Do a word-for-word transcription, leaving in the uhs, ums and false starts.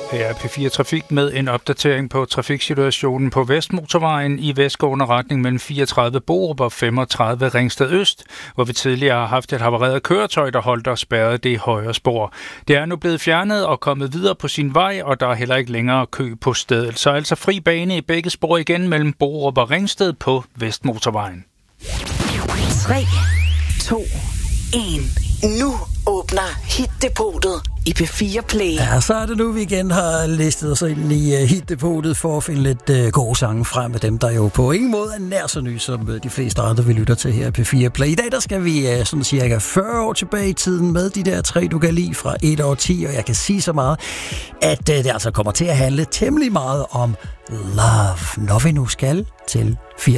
Her er P fire Trafik med en opdatering på trafiksituationen på Vestmotorvejen i vestgående retning mellem fireogtredive Borup og femogtredive Ringsted Øst, hvor vi tidligere har haft et havareret køretøj, der holdt og spærrede det højre spor. Det er nu blevet fjernet og kommet videre på sin vej, og der er heller ikke længere kø på stedet. Så altså fri bane i begge spor igen mellem Borup og Ringsted på Vestmotorvejen. tre, to, et. Nu åbner Hitdepotet i P fire Play. Ja, så er det nu, vi igen har listet os ind i uh, Hitdepotet for at finde lidt uh, gode sange frem med dem, der jo på ingen måde er nær så nye, som uh, de fleste andre, vi lytter til her i P fire Play. I dag, der skal vi uh, sådan cirka fyrre år tilbage i tiden med de der tre, du kan lide fra et år ti, og jeg kan sige så meget, at uh, det altså kommer til at handle temmelig meget om love, når vi nu skal til firs